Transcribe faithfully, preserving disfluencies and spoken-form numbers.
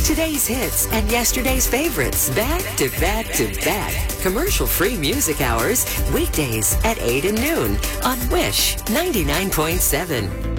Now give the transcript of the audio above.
Today's hits and yesterday's favorites, back to back to back. Commercial-free music hours, weekdays at eight and noon on Wish ninety-nine point seven.